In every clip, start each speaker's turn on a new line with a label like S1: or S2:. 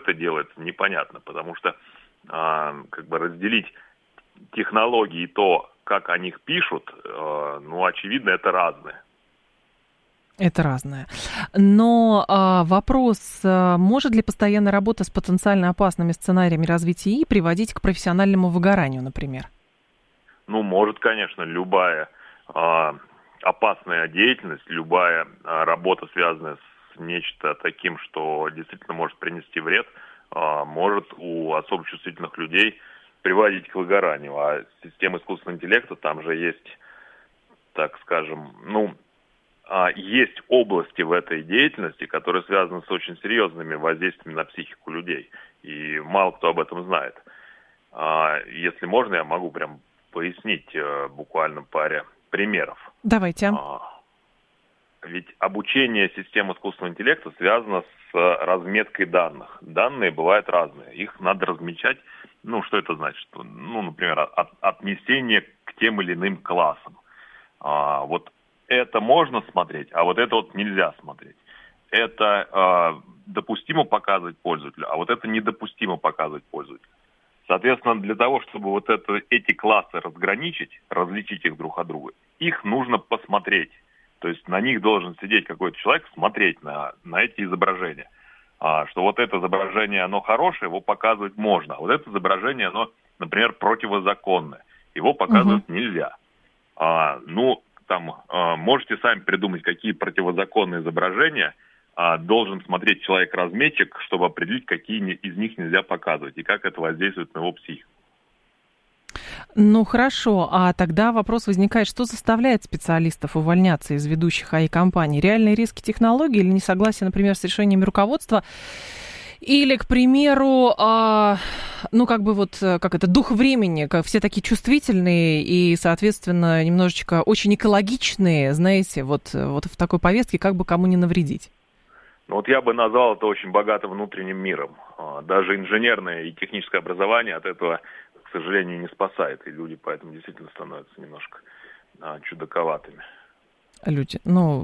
S1: это делается, непонятно, потому что как бы разделить технологии и то, как о них пишут, ну, очевидно, это разное.
S2: Это разное. Но вопрос, может ли постоянная работа с потенциально опасными сценариями развития ИИ приводить к профессиональному выгоранию, например?
S1: Ну, может, конечно, любая опасная деятельность, любая работа, связанная с нечто таким, что действительно может принести вред, может у особо чувствительных людей приводить к выгоранию. А система искусственного интеллекта, там же есть, так скажем, есть области в этой деятельности, которые связаны с очень серьезными воздействиями на психику людей. И мало кто об этом знает. Если можно, я могу прям пояснить буквально паре примеров.
S2: Давайте.
S1: Ведь обучение систем искусственного интеллекта связано с разметкой данных. Данные бывают разные. Их надо размечать. Ну, что это значит? Ну, например, отнесение к тем или иным классам. Вот это можно смотреть, а вот это вот нельзя смотреть. Это допустимо показывать пользователю, а вот это недопустимо показывать пользователю. Соответственно, для того, чтобы вот эти классы разграничить, различить их друг от друга, их нужно посмотреть. То есть на них должен сидеть какой-то человек, смотреть на эти изображения. Что вот это изображение, оно хорошее, его показывать можно. А вот это изображение, оно, например, противозаконное. Его показывать нельзя. Можете сами придумать, какие противозаконные изображения должен смотреть человек-разметчик, чтобы определить, какие из них нельзя показывать, и как это воздействует на его психику.
S2: Ну, хорошо. А тогда вопрос возникает, что заставляет специалистов увольняться из ведущих АИ-компаний? Реальные риски технологий или несогласие, например, с решениями руководства? Или, к примеру, дух времени, как все такие чувствительные и, соответственно, немножечко очень экологичные, знаете, вот в такой повестке, как бы кому не навредить?
S1: Ну, вот я бы назвал это очень богатым внутренним миром. Даже инженерное и техническое образование от этого, к сожалению, не спасает. И люди поэтому действительно становятся немножко чудаковатыми.
S2: Люди,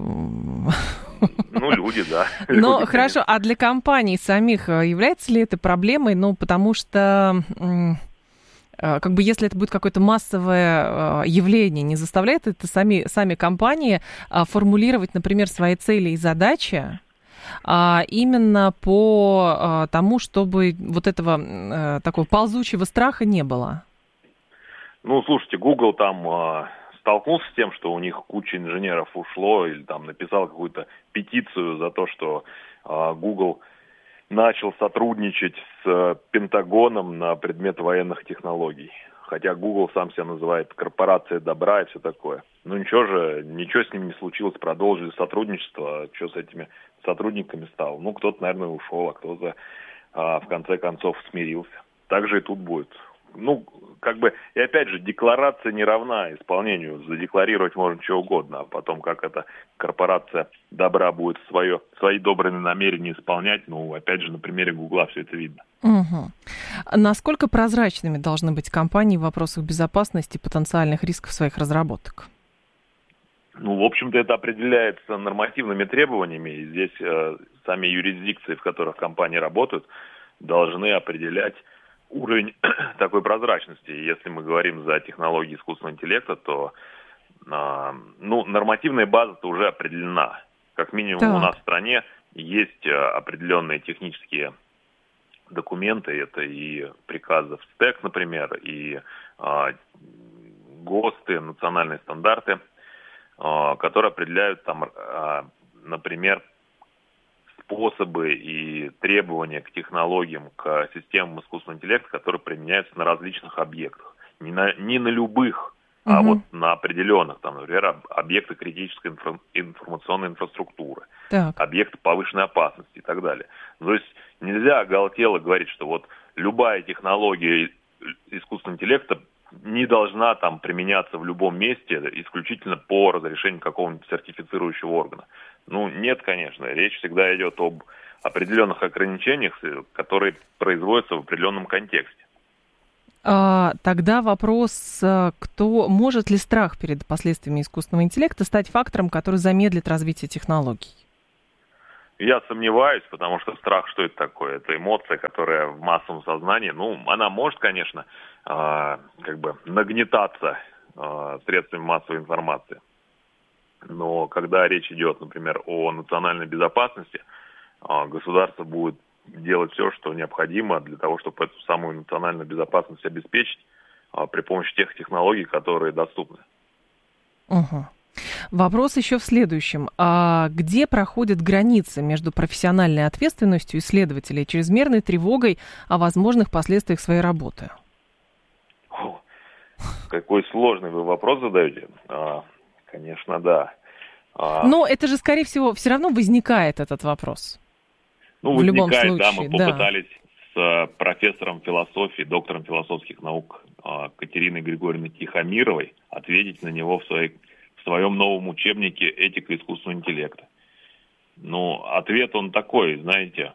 S1: люди, да.
S2: Ну, хорошо, а для компаний самих является ли это проблемой? Ну, потому что, если это будет какое-то массовое явление, не заставляет это сами компании формулировать, например, свои цели и задачи, именно по тому, чтобы вот этого такого ползучего страха не было? Ну,
S1: слушайте, Google там столкнулся с тем, что у них куча инженеров ушло или там написал какую-то петицию за то, что Google начал сотрудничать с Пентагоном на предмет военных технологий. Хотя Google сам себя называет корпорацией добра и все такое. Ну ничего с ним не случилось, продолжили сотрудничество. Что с этими сотрудниками стало? Ну, кто-то, наверное, ушел, а кто-то в конце концов смирился. Так же и тут будет. И опять же, декларация не равна исполнению. Задекларировать можно что угодно, а потом, как эта корпорация добра будет свои добрые намерения исполнять, опять же, на примере Гугла все это видно.
S2: Угу. Насколько прозрачными должны быть компании в вопросах безопасности и потенциальных рисков своих разработок?
S1: В общем-то, это определяется нормативными требованиями, и здесь сами юрисдикции, в которых компании работают, должны определять уровень такой прозрачности. Если мы говорим за технологии искусственного интеллекта, то нормативная база-то уже определена. Как минимум у нас в стране есть определенные технические документы, это и приказы в СТЭК, например, и ГОСТы, национальные стандарты, которые определяют например, способы и требования к технологиям, к системам искусственного интеллекта, которые применяются на различных объектах. Не на любых, а вот на определенных, например, объекты критической информационной инфраструктуры, объекты повышенной опасности и так далее. То есть нельзя оголтело говорить, что вот любая технология искусственного интеллекта не должна применяться в любом месте исключительно по разрешению какого-нибудь сертифицирующего органа. Нет, конечно. Речь всегда идет об определенных ограничениях, которые производятся в определенном контексте.
S2: Тогда вопрос, может ли страх перед последствиями искусственного интеллекта стать фактором, который замедлит развитие технологий?
S1: Я сомневаюсь, потому что страх, что это такое? Это эмоция, которая в массовом сознании, она может, конечно, нагнетаться средствами массовой информации. Но когда речь идет, например, о национальной безопасности, государство будет делать все, что необходимо для того, чтобы эту самую национальную безопасность обеспечить при помощи тех технологий, которые доступны.
S2: Угу. Вопрос еще в следующем. А где проходит граница между профессиональной ответственностью исследователя и чрезмерной тревогой о возможных последствиях своей работы?
S1: Какой сложный вы вопрос задаете. Конечно, да.
S2: Но это же, скорее всего, все равно возникает этот вопрос. В любом случае,
S1: да, мы попытались с профессором философии, доктором философских наук Катериной Григорьевной Тихомировой ответить на него в своем новом учебнике «Этика искусственного интеллекта». Ответ он такой, знаете,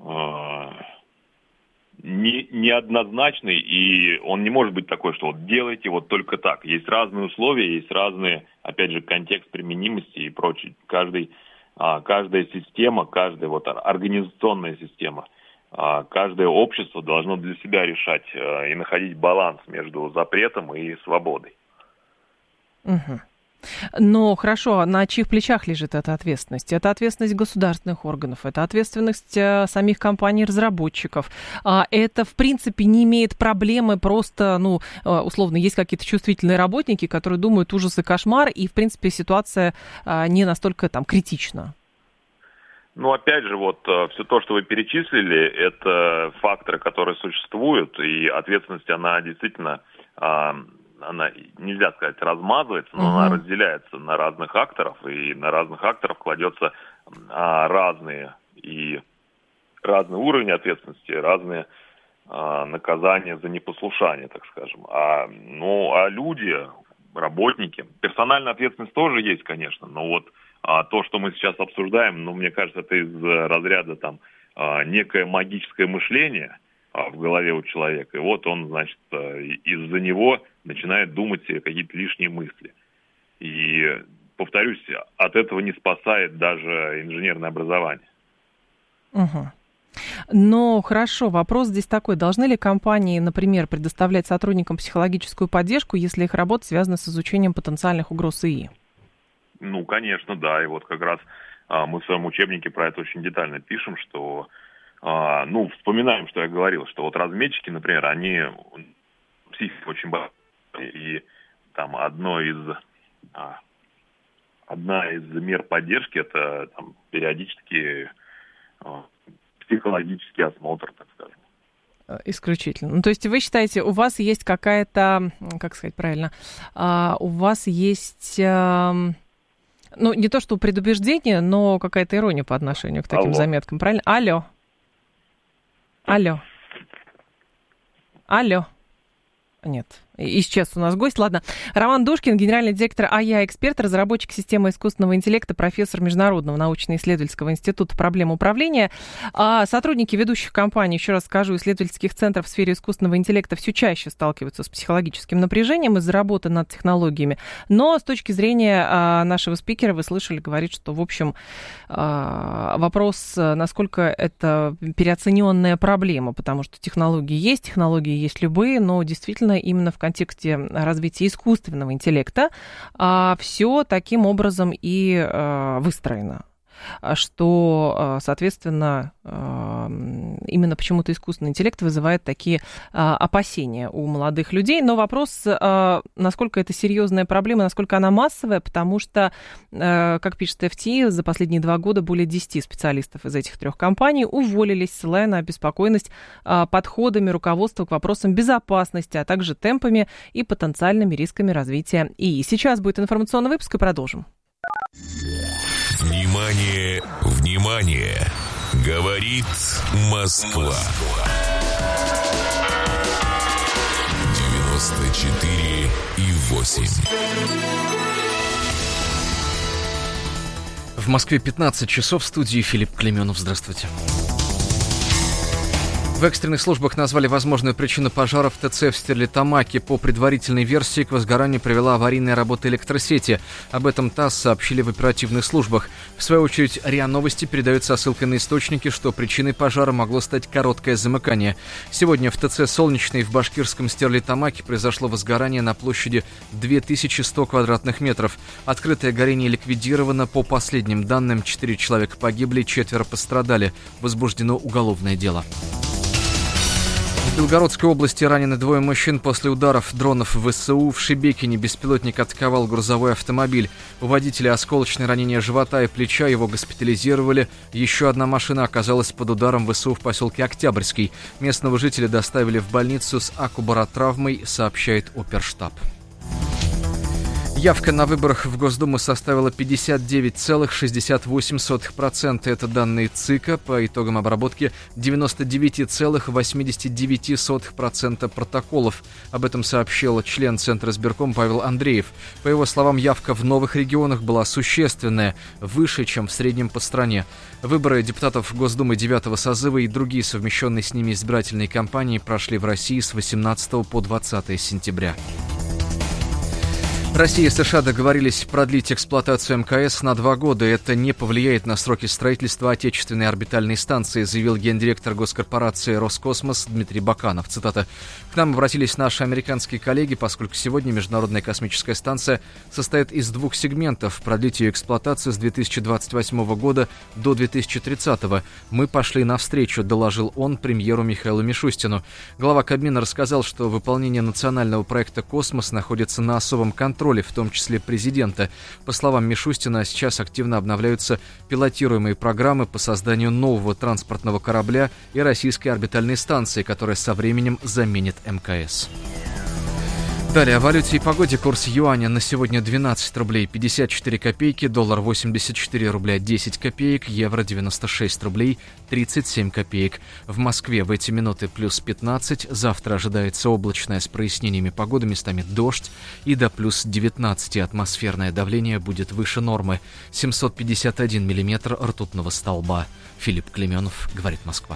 S1: неоднозначный, и он не может быть такой, что делайте только так. Есть разные условия, есть разные, опять же, контекст применимости и прочее. Каждая система, каждая организационная система, каждое общество должно для себя решать и находить баланс между запретом и свободой.
S2: Угу. Но хорошо, на чьих плечах лежит эта ответственность? Это ответственность государственных органов, это ответственность самих компаний-разработчиков. Это, в принципе, не имеет проблемы, просто, условно, есть какие-то чувствительные работники, которые думают ужас и кошмар, и, в принципе, ситуация не настолько критична.
S1: Опять же, все то, что вы перечислили, это факторы, которые существуют, и ответственность, она действительно... она, нельзя сказать, размазывается, но она разделяется на разных акторов, и на разных акторов кладется разный уровень ответственности, разные наказания за непослушание, так скажем. А люди, работники, персональная ответственность тоже есть, конечно, но то, что мы сейчас обсуждаем, мне кажется, это из разряда некое магическое мышление в голове у человека, и он, значит, из-за него начинает думать какие-то лишние мысли. И, повторюсь, от этого не спасает даже инженерное образование.
S2: Угу. Но хорошо, вопрос здесь такой. Должны ли компании, например, предоставлять сотрудникам психологическую поддержку, если их работа связана с изучением потенциальных угроз ИИ?
S1: Конечно, да. И как раз мы в своем учебнике про это очень детально пишем, что вспоминаем, что я говорил, что разметчики, например, они психика очень большая, и одна из мер поддержки это периодически психологический осмотр, так скажем.
S2: Исключительно. То есть вы считаете, у вас есть какая-то, как сказать правильно, у вас есть, не то что предубеждение, но какая-то ирония по отношению к таким заметкам, правильно? Алло. Нет, исчез у нас гость. Ладно. Роман Душкин, генеральный директор АЯ-эксперт, разработчик системы искусственного интеллекта, профессор Международного научно-исследовательского института проблем управления. Сотрудники ведущих компаний, еще раз скажу, исследовательских центров в сфере искусственного интеллекта все чаще сталкиваются с психологическим напряжением из-за работы над технологиями. Но с точки зрения нашего спикера, вы слышали, говорит, что, в общем, вопрос, насколько это переоцененная проблема, потому что технологии есть любые, но действительно именно в контексте развития искусственного интеллекта все таким образом и выстроено, что, соответственно, именно почему-то искусственный интеллект вызывает такие опасения у молодых людей. Но вопрос, насколько это серьезная проблема, насколько она массовая, потому что, как пишет FT, за последние 2 года более 10 специалистов из этих 3 компаний уволились, ссылая на обеспокоенность подходами руководства к вопросам безопасности, а также темпами и потенциальными рисками развития ИИ. Сейчас будет информационный выпуск и продолжим.
S3: Внимание, внимание! Говорит Москва. 94,8.
S4: В Москве 15 часов, в студии Филипп Клеменов. Здравствуйте. В экстренных службах назвали возможную причину пожара в ТЦ в Стерлитамаке. По предварительной версии, к возгоранию привела аварийная работа электросети. Об этом ТАСС сообщили в оперативных службах. В свою очередь, РИА Новости передают со ссылкой на источники, что причиной пожара могло стать короткое замыкание. Сегодня в ТЦ «Солнечный» в башкирском Стерлитамаке произошло возгорание на площади 2100 квадратных метров. Открытое горение ликвидировано. По последним данным, 4 человека погибли, 4 пострадали. Возбуждено уголовное дело. В Белгородской области ранены 2 мужчин после ударов дронов ВСУ. В Шебекине беспилотник атаковал грузовой автомобиль. У водителя осколочное ранение живота и плеча, его госпитализировали. Еще одна машина оказалась под ударом ВСУ в поселке Октябрьский. Местного жителя доставили в больницу с акубаротравмой, сообщает оперштаб. Явка на выборах в Госдуму составила 59,68%. Это данные ЦИКа. По итогам обработки 99,89% протоколов. Об этом сообщил член Центра избирком Павел Андреев. По его словам, явка в новых регионах была существенная, выше, чем в среднем по стране. Выборы депутатов Госдумы 9-го созыва и другие совмещенные с ними избирательные кампании прошли в России с 18 по 20 сентября. Россия и США договорились продлить эксплуатацию МКС на 2 года. Это не повлияет на сроки строительства отечественной орбитальной станции, заявил гендиректор госкорпорации «Роскосмос» Дмитрий Баканов. Цитата. «К нам обратились наши американские коллеги, поскольку сегодня Международная космическая станция состоит из 2 сегментов. Продлить ее эксплуатацию с 2028 года до 2030. Мы пошли навстречу», доложил он премьеру Михаилу Мишустину. Глава Кабмина рассказал, что выполнение национального проекта «Космос» находится на особом контроле, в том числе президента. По словам Мишустина, сейчас активно обновляются пилотируемые программы по созданию нового транспортного корабля и российской орбитальной станции, которая со временем заменит МКС. Далее о валюте и погоде. Курс юаня на сегодня 12 рублей 54 копейки, доллар 84 рубля 10 копеек, евро 96 рублей 37 копеек. В Москве в эти минуты плюс 15, завтра ожидается облачная с прояснениями погоды, местами дождь, и до плюс 19 атмосферное давление будет выше нормы. 751 миллиметр ртутного столба. Филипп Клеменов, говорит Москва.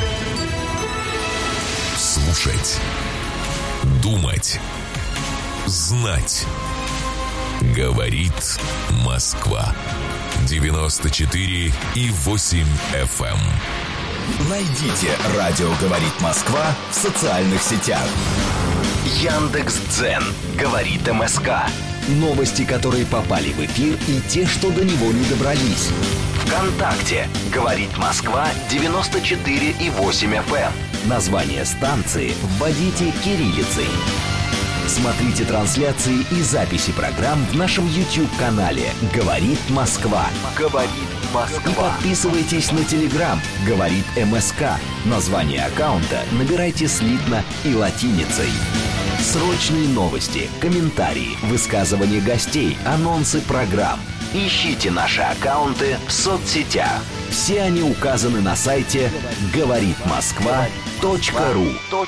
S3: Слушать. Думать. Знать. Говорит Москва. 94,8 FM.
S5: Найдите «Радио говорит Москва» в социальных сетях. Яндекс.Дзен говорит МСК. Новости, которые попали в эфир, и те, что до него не добрались. ВКонтакте говорит Москва 94,8 FM. Название станции вводите кириллицей. Смотрите трансляции и записи программ в нашем YouTube-канале «Говорит Москва». «Говорит Москва». И подписывайтесь на Telegram «Говорит МСК». Название аккаунта набирайте слитно и латиницей. Срочные новости, комментарии, высказывания гостей, анонсы программ. Ищите наши аккаунты в соцсетях. Все они указаны на сайте говоритмосква.ру.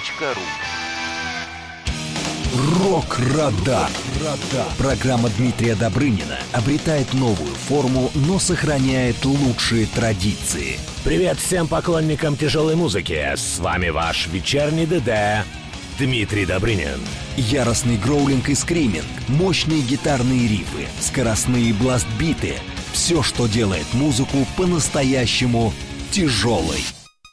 S5: Рок-Радар. Программа Дмитрия Добрынина обретает новую форму, но сохраняет лучшие традиции.
S6: Привет всем поклонникам тяжелой музыки. С вами ваш вечерний ДД Дмитрий Добрынин.
S5: Яростный гроулинг и скриминг, мощные гитарные рифы, скоростные бластбиты. Все, что делает музыку по-настоящему тяжелой.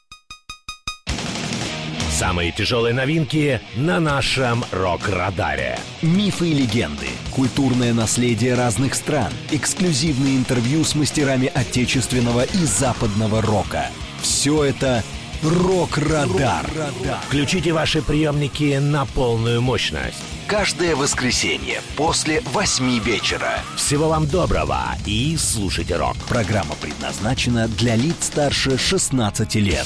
S6: Самые тяжелые новинки на нашем Рок-Радаре.
S5: Мифы и легенды, культурное наследие разных стран, эксклюзивные интервью с мастерами отечественного и западного рока. Все это Рок-Радар.
S6: Включите ваши приемники на полную мощность.
S5: Каждое воскресенье после 8 вечера.
S6: Всего вам доброго и слушайте рок.
S5: Программа предназначена для лиц старше 16 лет.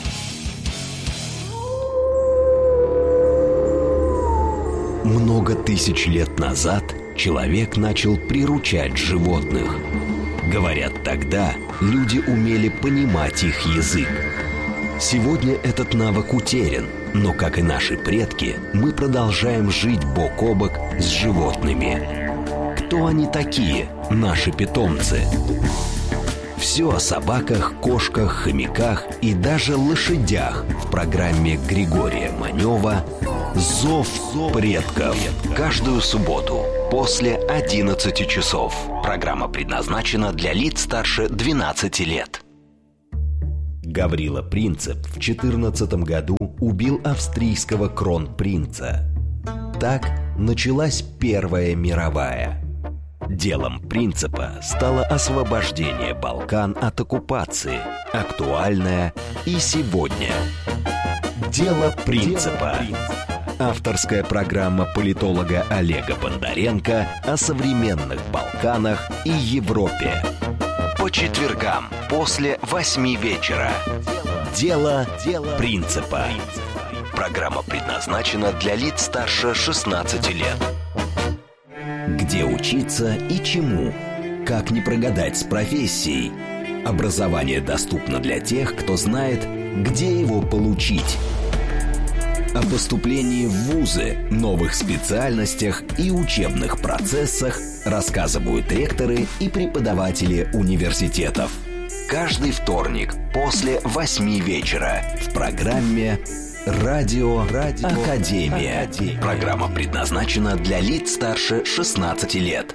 S5: Много тысяч лет назад человек начал приручать животных. Говорят, тогда люди умели понимать их язык. Сегодня этот навык утерян, но, как и наши предки, мы продолжаем жить бок о бок с животными. Кто они такие, наши питомцы? Все о собаках, кошках, хомяках и даже лошадях в программе Григория Манева «Зов предков». Каждую субботу после 11 часов. Программа предназначена для лиц старше 12 лет. Гаврила Принцип в 14 году убил австрийского кронпринца. Так началась Первая мировая. Делом Принципа стало освобождение Балкан от оккупации, актуальное и сегодня. Дело Принципа. Авторская программа политолога Олега Бондаренко о современных Балканах и Европе. По четвергам после 8 вечера. Дело Принципа. Программа предназначена для лиц старше 16 лет. Где учиться и чему? Как не прогадать с профессией? Образование доступно для тех, кто знает, где его получить. О поступлении в вузы, новых специальностях и учебных процессах рассказывают ректоры и преподаватели университетов. Каждый вторник после 8 вечера в программе «Радио Академия». Программа предназначена для лиц старше 16 лет.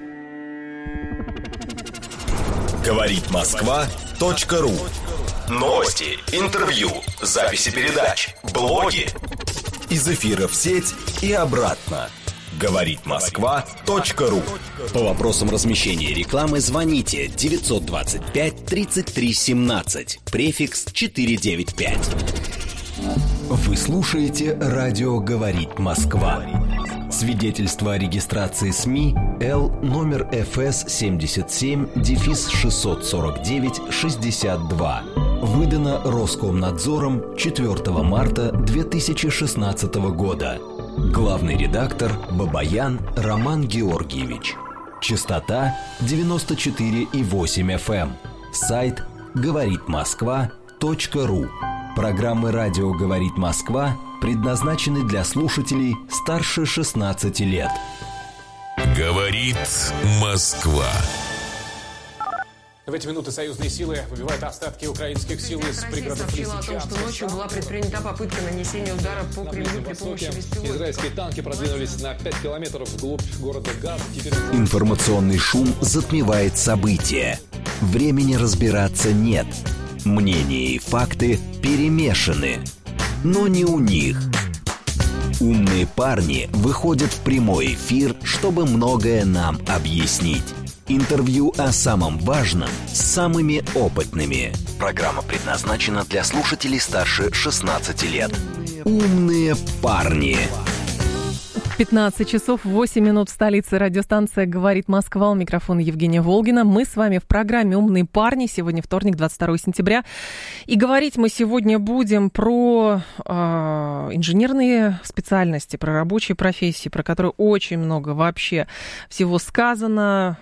S6: Говорит Москва.ру. Новости, интервью, записи передач, блоги. Из эфира в сеть и обратно. Говорит Москва.ру.
S5: По вопросам размещения рекламы звоните 925 33 17, префикс 495. Вы слушаете радио «Говорит Москва». Свидетельство о регистрации СМИ Л номер ФС 77-649-62. Выдано Роскомнадзором 4 марта 2016 года. Главный редактор Бабаян Роман Георгиевич. Частота 94,8 FM. Сайт говоритмосква.ру. Программы «Радио говорит Москва» предназначены для слушателей старше 16 лет.
S3: Говорит Москва.
S7: В эти минуты союзные силы выбивают остатки украинских сил из пригородов Лисичанска.
S8: Сообщила о том, что ночью была предпринята попытка нанесения удара по Кремлю при помощи беспилотников.
S7: Израильские танки продвинулись на 5 километров вглубь города Газ.
S5: Информационный шум затмевает события. Времени разбираться нет. Мнения и факты перемешаны. Но не у них. Умные парни выходят в прямой эфир, чтобы многое нам объяснить. Интервью о самом важном с самыми опытными. Программа предназначена для слушателей старше 16 лет. Умные парни.
S2: 15 часов 8 минут в столице. Радиостанция «Говорит Москва». У микрофона Евгения Волгина. Мы с вами в программе «Умные парни». Сегодня вторник, 22 сентября. И говорить мы сегодня будем про инженерные специальности, про рабочие профессии, про которые очень много вообще всего сказано,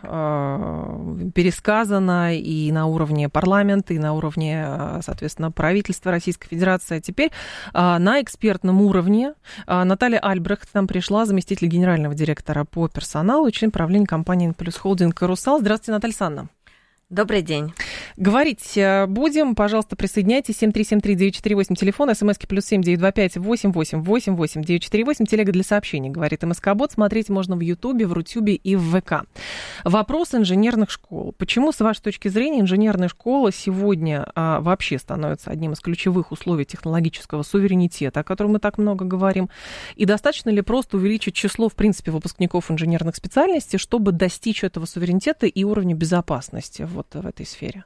S2: пересказано и на уровне парламента, и на уровне, соответственно, правительства Российской Федерации. А теперь на экспертном уровне Наталья Альбрехт нам пришла, заместитель генерального директора по персоналу, член правления компании «Плюс Холдинг» «Русал». Здравствуйте, Наталья Александровна.
S9: Добрый день.
S2: Говорить будем. Пожалуйста, присоединяйтесь. 7373948, телефон, смски +7 925 8888 948, телега для сообщений. Говорит МСК-бот. Смотреть можно в Ютубе, в Рутюбе и в ВК. Вопрос инженерных школ. Почему, с вашей точки зрения, инженерная школа сегодня вообще становится одним из ключевых условий технологического суверенитета, о котором мы так много говорим? И достаточно ли просто увеличить число, в принципе, выпускников инженерных специальностей, чтобы достичь этого суверенитета и уровня безопасности вот в этой сфере?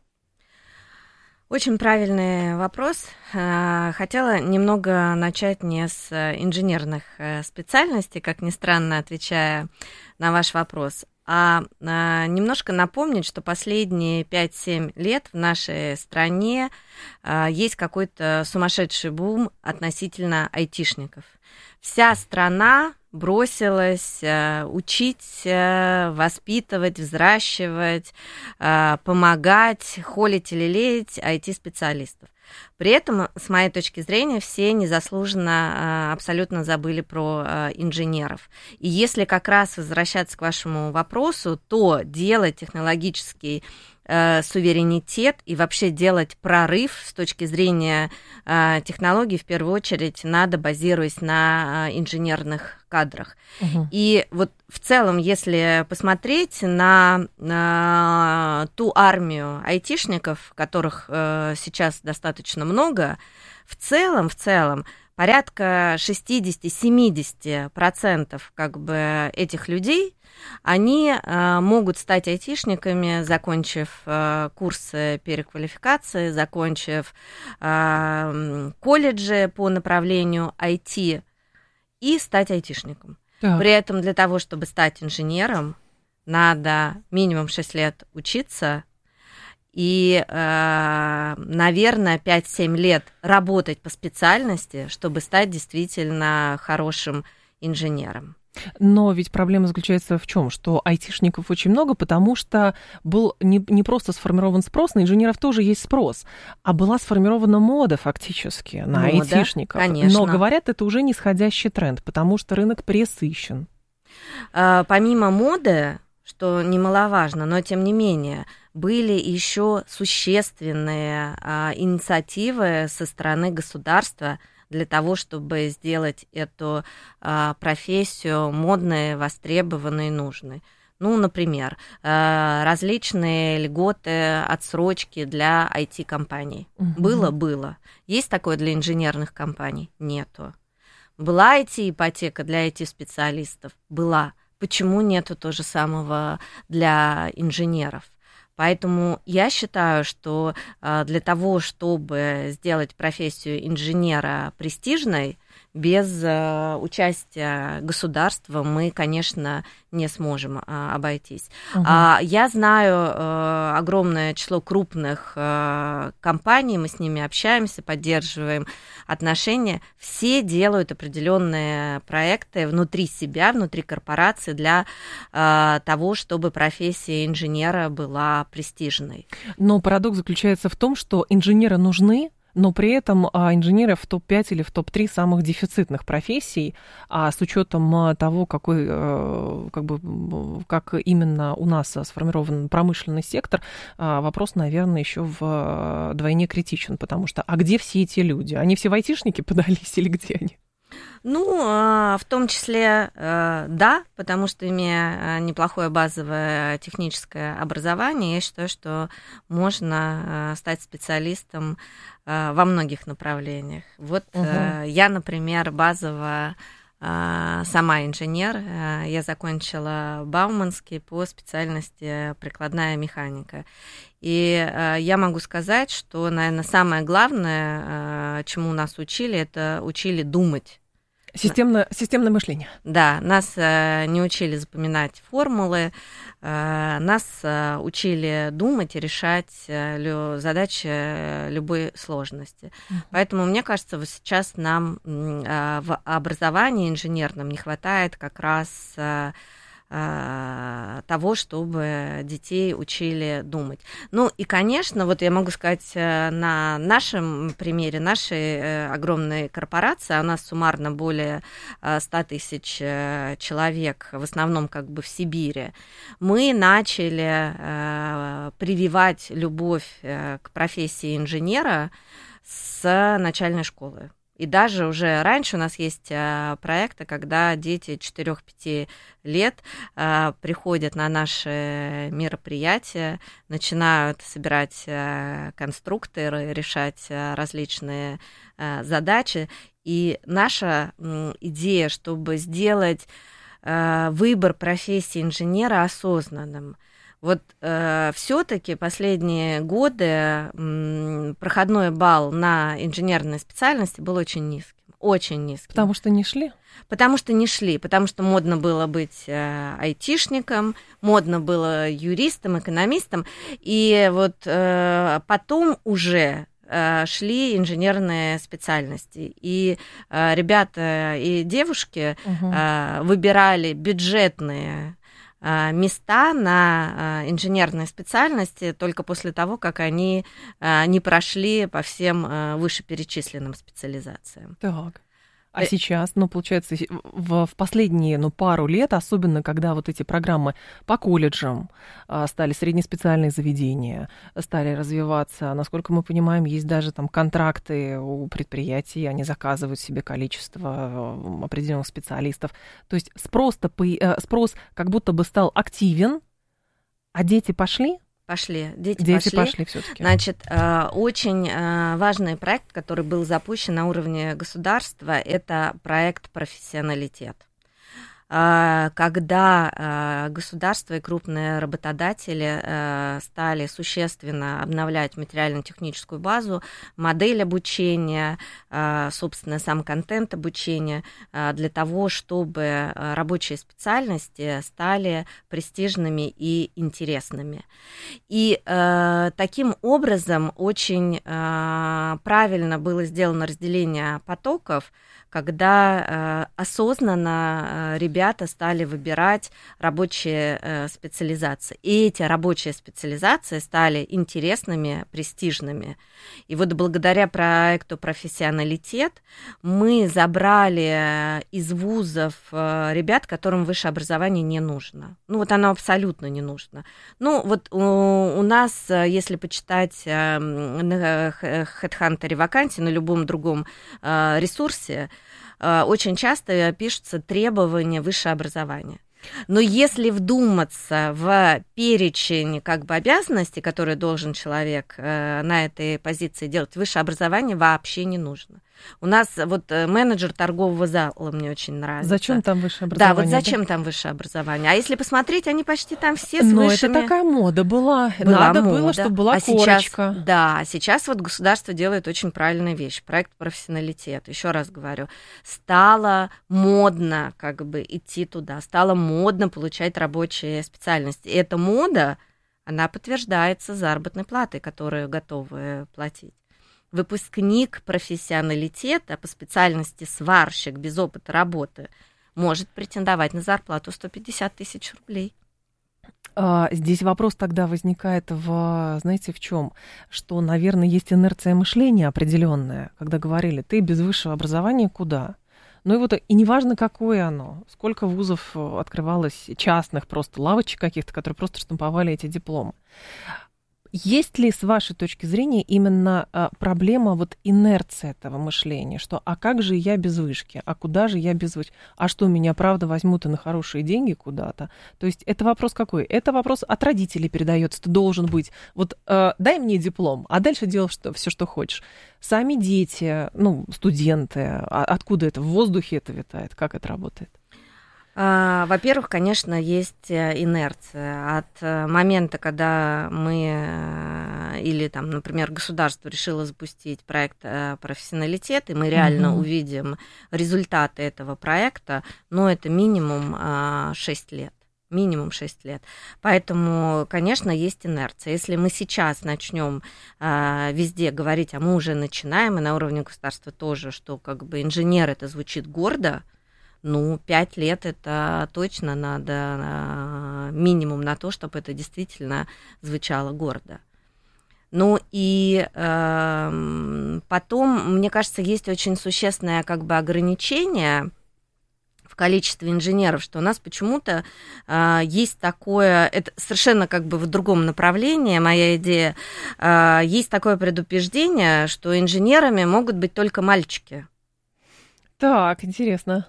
S9: Очень правильный вопрос. Хотела немного начать не с инженерных специальностей, как ни странно, отвечая на ваш вопрос, а немножко напомнить, что последние 5-7 лет в нашей стране есть какой-то сумасшедший бум относительно айтишников. Вся страна бросилась учить, воспитывать, взращивать, помогать, холить или лелеять IT-специалистов. При этом, с моей точки зрения, все незаслуженно абсолютно забыли про инженеров. И если как раз возвращаться к вашему вопросу, то делать технологический суверенитет и вообще делать прорыв с точки зрения технологий, в первую очередь, надо базируясь на инженерных кадрах. И вот в целом, если посмотреть на ту армию айтишников, которых сейчас достаточно много, в целом, порядка 60-70% как бы этих людей, они могут стать айтишниками, закончив курсы переквалификации, закончив колледжи по направлению IT, и стать айтишником. Так. При этом для того, чтобы стать инженером, надо минимум 6 лет учиться и, наверное, 5-7 лет работать по специальности, чтобы стать действительно хорошим инженером.
S2: Но ведь проблема заключается в чем? Что айтишников очень много, потому что был не просто сформирован спрос, на инженеров тоже есть спрос, а была сформирована мода фактически на айтишников.
S9: Конечно.
S2: Но говорят, это уже нисходящий тренд, потому что рынок пресыщен.
S9: Помимо моды, что немаловажно, но тем не менее, были еще существенные инициативы со стороны государства для того, чтобы сделать эту профессию модной, востребованной, нужной. Ну, например, различные льготы, отсрочки для IT-компаний. Было. Есть такое для инженерных компаний? Нету. Была IT-ипотека для IT-специалистов? Была. Почему нету то же самого для инженеров? Поэтому я считаю, что для того, чтобы сделать профессию инженера престижной, без участия государства мы, конечно, не сможем обойтись. Я знаю огромное число крупных компаний, мы с ними общаемся, поддерживаем отношения. Все делают определенные проекты внутри себя, внутри корпорации для того, чтобы профессия инженера была престижной.
S2: Но парадокс заключается в том, что инженеры нужны, но при этом инженеры в топ-5 или в топ-3 самых дефицитных профессий, с учетом того, как именно у нас сформирован промышленный сектор, вопрос, наверное, еще вдвойне критичен, потому что где все эти люди? Они все в айтишники подались или где они?
S9: Ну, в том числе, да, потому что, имея неплохое базовое техническое образование, я считаю, что можно стать специалистом во многих направлениях. Вот я, например, базово сама инженер, я закончила Бауманский по специальности прикладная механика. И я могу сказать, что, наверное, самое главное, чему нас учили, это учили думать.
S2: Системное мышление.
S9: Да, нас не учили запоминать формулы, нас учили думать и решать задачи любой сложности. Поэтому, мне кажется, вот сейчас нам в образовании инженерном не хватает как раз того, чтобы детей учили думать. Ну и, конечно, вот я могу сказать на нашем примере, нашей огромной корпорации, у нас суммарно более 100 тысяч человек, в основном как бы в Сибири, мы начали прививать любовь к профессии инженера с начальной школы. И даже уже раньше у нас есть проекты, когда дети 4-5 лет приходят на наши мероприятия, начинают собирать конструкторы, решать различные задачи. И наша идея, чтобы сделать выбор профессии инженера осознанным. Вот все-таки последние годы проходной балл на инженерные специальности был очень низким, очень низким.
S2: Потому что не шли?
S9: Потому что не шли, потому что модно было быть айтишником, модно было юристом, экономистом, и вот потом уже шли инженерные специальности, и ребята и девушки выбирали бюджетные места на инженерные специальности только после того, как они не прошли по всем вышеперечисленным специализациям.
S2: Так. А сейчас, получается, в последние, пару лет, особенно когда вот эти программы по колледжам стали среднеспециальные заведения, стали развиваться, насколько мы понимаем, есть даже там контракты у предприятий, они заказывают себе количество определенных специалистов. То есть спрос как будто бы стал активен, а дети пошли?
S9: Дети пошли
S2: все-таки.
S9: Значит, очень важный проект, который был запущен на уровне государства, это проект «Профессионалитет». Когда государство и крупные работодатели стали существенно обновлять материально-техническую базу, модель обучения, собственно, сам контент обучения, для того, чтобы рабочие специальности стали престижными и интересными. И таким образом очень правильно было сделано разделение потоков, когда осознанно ребята стали выбирать рабочие специализации. И эти рабочие специализации стали интересными, престижными. И вот благодаря проекту «Профессионалитет» мы забрали из вузов ребят, которым высшее образование не нужно. Оно абсолютно не нужно. У нас, если почитать на HeadHunter вакансии, на любом другом ресурсе, очень часто пишутся требования высшего образования. Но если вдуматься в перечень обязанностей, которые должен человек на этой позиции делать, высшее образование вообще не нужно. У нас менеджер торгового зала мне очень нравится.
S2: Зачем там высшее образование?
S9: Да, зачем там высшее образование? А если посмотреть, они почти там все с высшими.
S2: Это такая мода была. Надо было, чтобы была корочка.
S9: Сейчас государство делает очень правильную вещь. Проект «Профессионалитет», еще раз говорю, стало модно идти туда, стало модно получать рабочие специальности. И эта мода, она подтверждается заработной платой, которую готовы платить. Выпускник профессионалитета по специальности сварщик без опыта работы может претендовать на зарплату 150 тысяч рублей.
S2: Здесь вопрос тогда возникает знаете, в чем? Что, наверное, есть инерция мышления определенная, когда говорили, ты без высшего образования куда? И неважно, какое оно, сколько вузов открывалось, частных просто лавочек каких-то, которые просто штамповали эти дипломы. Есть ли, с вашей точки зрения, именно проблема инерции этого мышления, что а как же я без вышки, а куда же я без вышки, а что, меня правда возьмут и на хорошие деньги куда-то? То есть это вопрос какой? Это вопрос от родителей передается, ты должен быть, дай мне диплом, а дальше делай все, что хочешь. Сами дети, студенты, откуда это, в воздухе это витает, как это работает?
S9: Во-первых, конечно, есть инерция. От момента, когда мы или, например, государство решило запустить проект «Профессионалитет», и мы реально увидим результаты этого проекта, это минимум 6 лет. Минимум 6 лет. Поэтому, конечно, есть инерция. Если мы сейчас начнем везде говорить, а мы уже начинаем, и на уровне государства тоже, что инженер это звучит гордо, 5 лет это точно надо минимум на то, чтобы это действительно звучало гордо. И потом, мне кажется, есть очень существенное ограничение в количестве инженеров, что у нас почему-то есть такое, это совершенно в другом направлении, моя идея, есть такое предубеждение, что инженерами могут быть только мальчики.
S2: Так, интересно.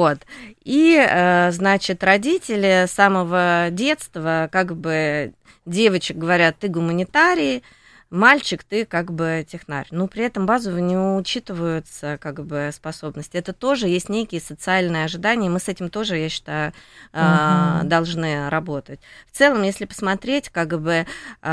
S9: И, значит, родители с самого детства девочек говорят, ты гуманитарий, мальчик, ты технарь. Но при этом базово не учитываются способности. Это тоже есть некие социальные ожидания, и мы с этим тоже, я считаю, должны работать. В целом, если посмотреть, кстати,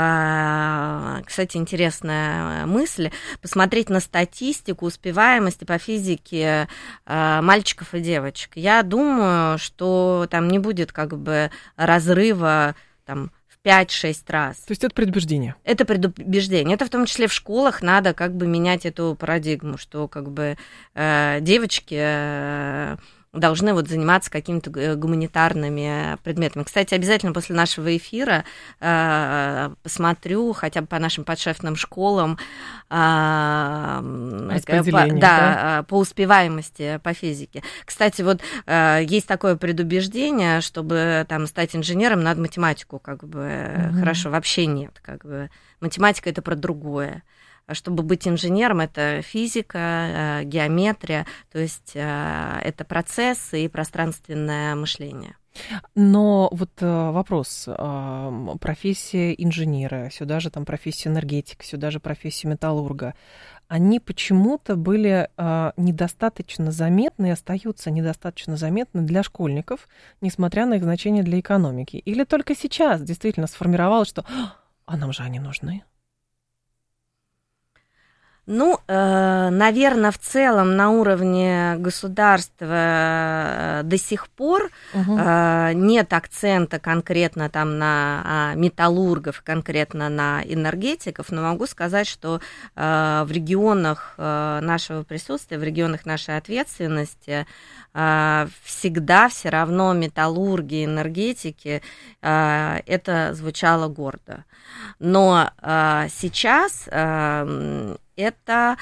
S9: интересная мысль, посмотреть на статистику успеваемости по физике мальчиков и девочек. Я думаю, что там не будет разрыва в 5-6 раз.
S2: То есть это предубеждение?
S9: Это предубеждение. Это в том числе в школах надо менять эту парадигму, что девочки должны вот заниматься какими-то гуманитарными предметами. Кстати, обязательно после нашего эфира посмотрю хотя бы по нашим подшефным школам по успеваемости по физике. Кстати, вот есть такое предубеждение, чтобы там стать инженером, надо математику как бы хорошо. Вообще нет, как бы математика это про другое. Чтобы быть инженером, это физика, геометрия, то есть это процессы и пространственное мышление.
S2: Но вот вопрос, профессия инженера, сюда же там профессия энергетика, сюда же профессия металлурга, они почему-то были недостаточно заметны и остаются недостаточно заметны для школьников, несмотря на их значение для экономики. Или только сейчас действительно сформировалось, что «а нам же они нужны».
S9: Ну, наверное, в целом на уровне государства до сих пор нет акцента конкретно там на металлургов, конкретно на энергетиков, но могу сказать, что в регионах нашего присутствия, в регионах нашей ответственности всегда все равно металлурги, энергетики, это звучало гордо. Но сейчас это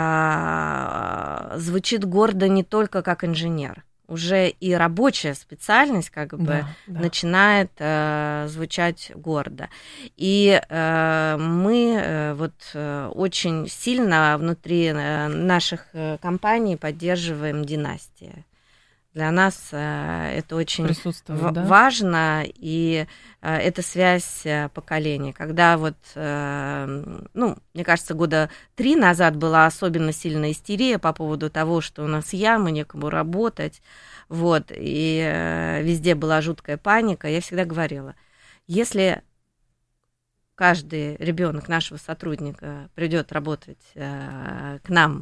S9: звучит гордо не только как инженер. Уже и рабочая специальность как бы начинает звучать гордо. И мы вот очень сильно внутри наших компаний поддерживаем династии. Для нас это очень важно, и это связь поколений. Когда вот, мне кажется, года 3 назад была особенно сильная истерия по поводу того, что у нас ямы, некому работать, вот, и везде была жуткая паника. Я всегда говорила, если каждый ребенок нашего сотрудника придет работать к нам,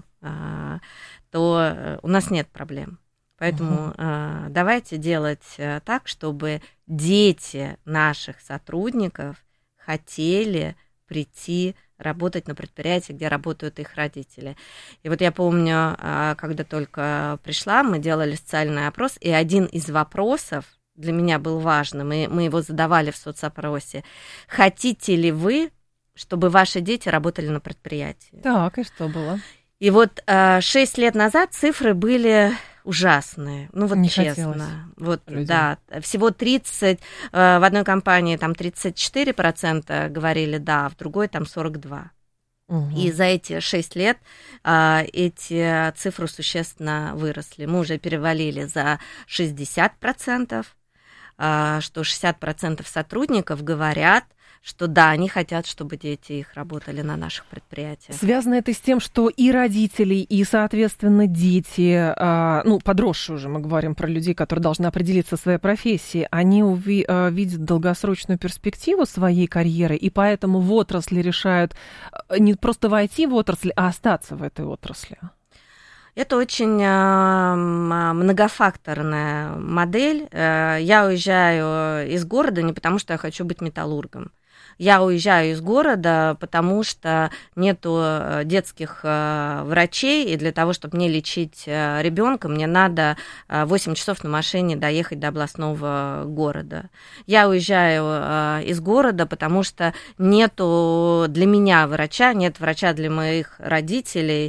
S9: то у нас нет проблем. Поэтому давайте делать так, чтобы дети наших сотрудников хотели прийти работать на предприятии, где работают их родители. И вот я помню, когда только пришла, мы делали социальный опрос, и один из вопросов для меня был важным, и мы его задавали в соцопросе. Хотите ли вы, чтобы ваши дети работали на предприятии?
S2: Так, и что было?
S9: И вот 6 лет назад цифры были ужасные, ну вот
S2: не
S9: честно. Вот,
S2: людям.
S9: да, всего 30, в одной компании там 34% говорили да, в другой там 42%. И за эти 6 лет эти цифры существенно выросли. Мы уже перевалили за 60%, что 60% сотрудников говорят, что да, они хотят, чтобы дети их работали на наших предприятиях.
S2: Связано это с тем, что и родители, и, соответственно, дети, подросшие уже, мы говорим про людей, которые должны определиться в своей профессии, они видят долгосрочную перспективу своей карьеры, и поэтому в отрасли решают не просто войти в отрасль, а остаться в этой отрасли.
S9: Это очень многофакторная модель. Я уезжаю из города не потому, что я хочу быть металлургом. Я уезжаю из города, потому что нету детских врачей, и для того, чтобы мне лечить ребенка, мне надо 8 часов на машине доехать до областного города. Я уезжаю из города, потому что нету для меня врача, нет врача для моих родителей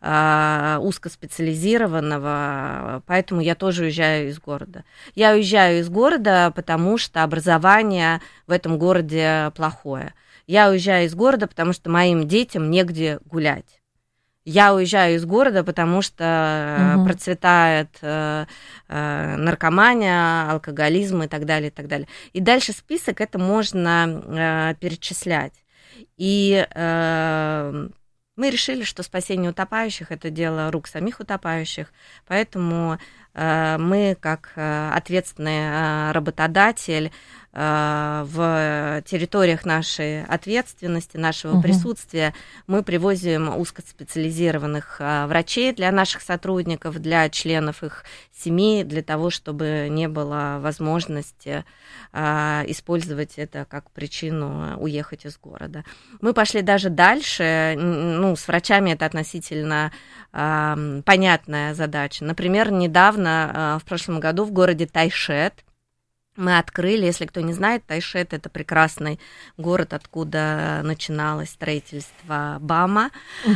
S9: узкоспециализированного, поэтому я тоже уезжаю из города. Я уезжаю из города, потому что образование в этом городе плохое. Я уезжаю из города, потому что моим детям негде гулять. Я уезжаю из города, потому что процветает наркомания, алкоголизм и так далее, и так далее. И дальше список это можно перечислять. И мы решили, что спасение утопающих – это дело рук самих утопающих, поэтому мы, как ответственный работодатель, в территориях нашей ответственности, нашего присутствия мы привозим узкоспециализированных врачей для наших сотрудников, для членов их семей, для того, чтобы не было возможности использовать это как причину уехать из города. Мы пошли даже дальше, с врачами это относительно понятная задача. Например, недавно, в прошлом году в городе Тайшет, мы открыли, если кто не знает, Тайшет – это прекрасный город, откуда начиналось строительство БАМа.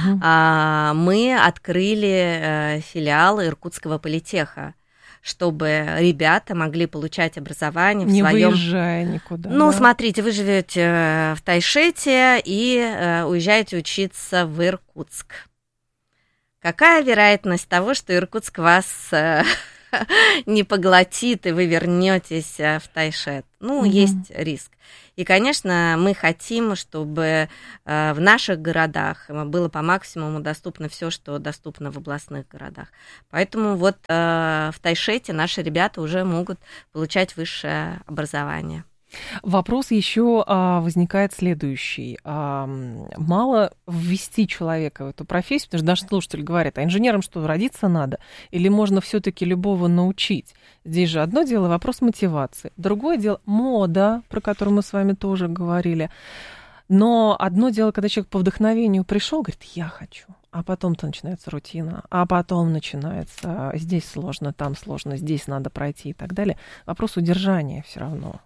S9: Мы открыли филиал Иркутского политеха, чтобы ребята могли получать образование в своем...
S2: Не выезжая никуда.
S9: Смотрите, вы живете в Тайшете и уезжаете учиться в Иркутск. Какая вероятность того, что Иркутск вас... не поглотит, и вы вернетесь в Тайшет. Есть риск. И, конечно, мы хотим, чтобы в наших городах было по максимуму доступно все, что доступно в областных городах. Поэтому в Тайшете наши ребята уже могут получать высшее образование.
S2: Вопрос еще возникает следующий. Мало ввести человека в эту профессию, потому что наши слушатели говорят, а инженерам что, родиться надо? Или можно все-таки любого научить? Здесь же одно дело вопрос мотивации, другое дело мода, про которую мы с вами тоже говорили. Но одно дело, когда человек по вдохновению пришел, говорит, я хочу. А потом-то начинается рутина, а потом начинается здесь сложно, там сложно, здесь надо пройти и так далее. Вопрос удержания все равно.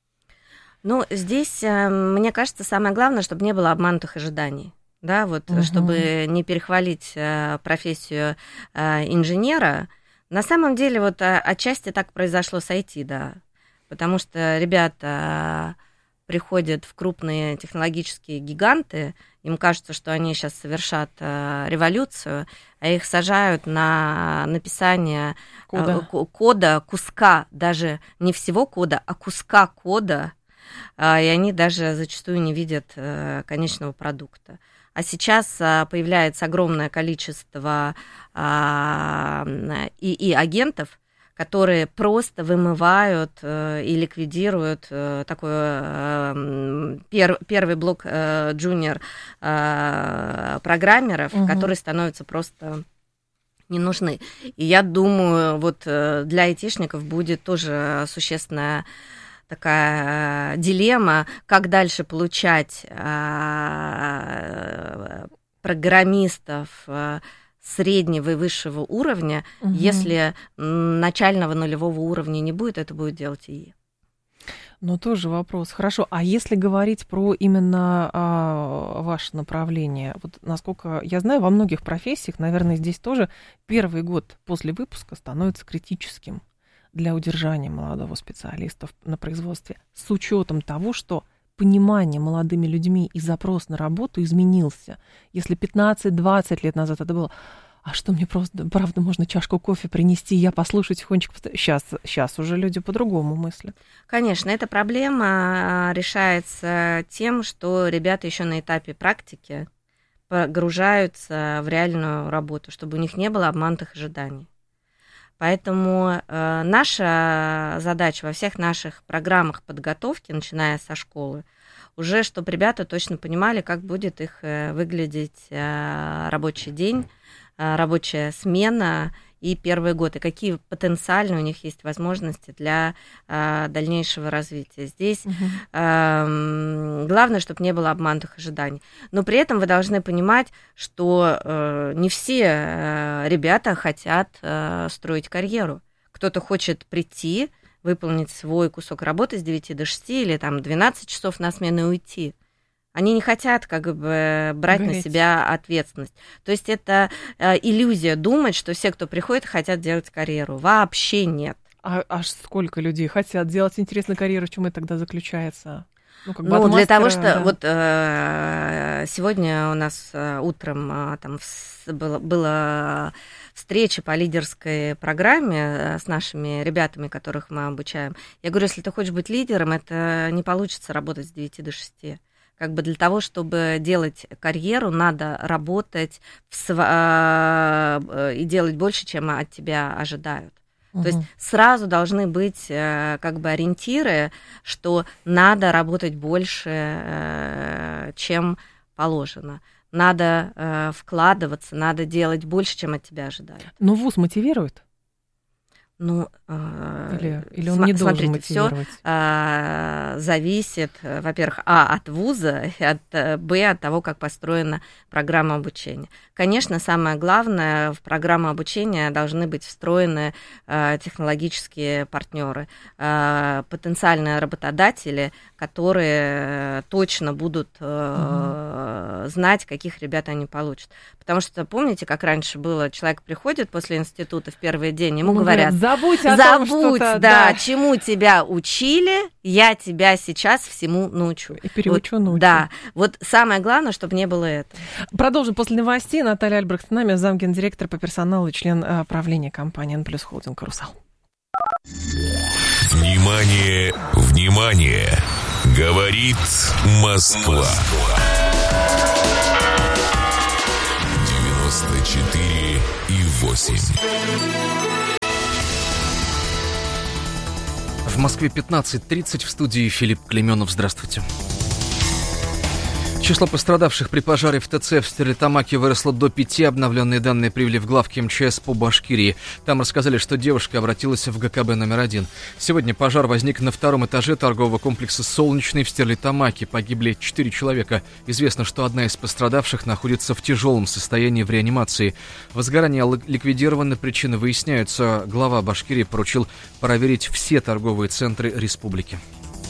S9: Здесь, мне кажется, самое главное, чтобы не было обманутых ожиданий, да, чтобы не перехвалить профессию инженера. На самом деле, отчасти так произошло с IT, да, потому что ребята приходят в крупные технологические гиганты, им кажется, что они сейчас совершат революцию, а их сажают на написание кода, куска, даже не всего кода, а куска кода, и они даже зачастую не видят конечного продукта. А сейчас появляется огромное количество ИИ-агентов, которые просто вымывают и ликвидируют такой первый блок джуниор-программеров, которые становятся просто не нужны. И я думаю, для айтишников будет тоже существенная такая дилемма, как дальше получать программистов среднего и высшего уровня, если начального нулевого уровня не будет, это будет делать ИИ.
S2: Тоже вопрос. Хорошо, а если говорить про именно ваше направление, насколько я знаю, во многих профессиях, наверное, здесь тоже первый год после выпуска становится критическим для удержания молодого специалиста на производстве, с учетом того, что понимание молодыми людьми и запрос на работу изменился. Если 15-20 лет назад это было, а что мне правда, можно чашку кофе принести, я послушаю тихонечко. Сейчас уже люди по-другому мыслят.
S9: Конечно, эта проблема решается тем, что ребята еще на этапе практики погружаются в реальную работу, чтобы у них не было обманутых ожиданий. Поэтому наша задача во всех наших программах подготовки, начиная со школы, уже чтобы ребята точно понимали, как будет их выглядеть рабочий день, рабочая смена и первый год, и какие потенциальные у них есть возможности для дальнейшего развития. Здесь главное, чтобы не было обманутых ожиданий. Но при этом вы должны понимать, что не все ребята хотят строить карьеру. Кто-то хочет прийти, выполнить свой кусок работы с 9 до 6 или 12 часов на смену и уйти. Они не хотят брать на себя ответственность. То есть это иллюзия думать, что все, кто приходит, хотят делать карьеру. Вообще нет.
S2: А сколько людей хотят делать, интересно, карьеру, в чем это тогда заключается?
S9: Для того, что сегодня у нас утром была встреча по лидерской программе с нашими ребятами, которых мы обучаем. Я говорю, если ты хочешь быть лидером, это не получится работать с 9 до 6. Для того, чтобы делать карьеру, надо работать и делать больше, чем от тебя ожидают. То есть сразу должны быть как бы ориентиры, что надо работать больше, чем положено. Надо вкладываться, надо делать больше, чем от тебя ожидают.
S2: Но вуз мотивирует?
S9: Ну,
S2: или он не должен мотивировать?
S9: Все зависит, во-первых, от вуза, и от того, как построена программа обучения. Конечно, самое главное, в программу обучения должны быть встроены технологические партнеры, потенциальные работодатели, которые точно будут знать, каких ребят они получат. Потому что, помните, как раньше было, человек приходит после института в первый день, ему говорят, забудь о том, что-то, да, чему тебя учили, я тебя сейчас всему научу.
S2: И переучу, научу.
S9: Да, вот самое главное, чтобы не было этого.
S2: Продолжим после новостей. Наталья Альбрехт с нами, замгендиректора по персоналу и член правления компании N+ Холдинг «Русал».
S3: Внимание, внимание! Говорит Москва. 94,8.
S4: В Москве 15:30, в студии Филипп Клейменов. Здравствуйте. Число пострадавших при пожаре в ТЦ в Стерлитамаке выросло до 5. Обновленные данные привели в главки МЧС по Башкирии. Там рассказали, что девушка обратилась в ГКБ номер 1. Сегодня пожар возник на 2-м этаже торгового комплекса «Солнечный» в Стерлитамаке. Погибли 4 человека. Известно, что одна из пострадавших находится в тяжелом состоянии в реанимации. Возгорание ликвидировано, причины выясняются. Глава Башкирии поручил проверить все торговые центры республики.